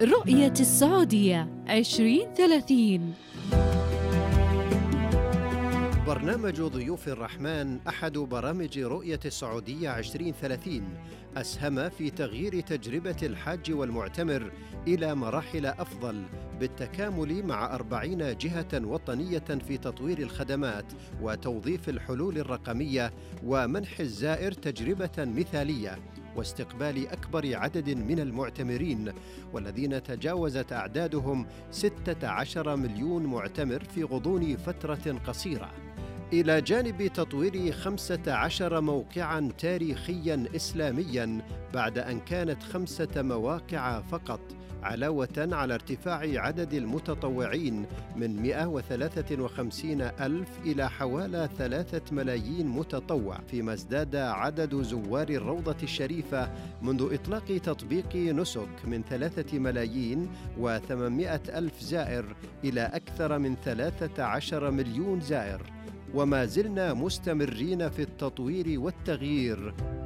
رؤية السعودية 2030. برنامج ضيوف الرحمن أحد برامج رؤية السعودية 2030 أسهم في تغيير تجربة الحاج والمعتمر إلى مراحل أفضل بالتكامل مع 40 جهة وطنية في تطوير الخدمات وتوظيف الحلول الرقمية ومنح الزائر تجربة مثالية واستقبال أكبر عدد من المعتمرين والذين تجاوزت أعدادهم 16 مليون معتمر في غضون فترة قصيرة، إلى جانب تطوير 15 موقعاً تاريخياً إسلامياً بعد أن كانت 5 مواقع فقط، علاوة على ارتفاع عدد المتطوعين من 153 ألف إلى حوالي 3 ملايين متطوع، فيما ازداد عدد زوار الروضة الشريفة منذ إطلاق تطبيق نسك من 3 ملايين و800 ألف زائر إلى أكثر من 13 مليون زائر. وما زلنا مستمرين في التطوير والتغيير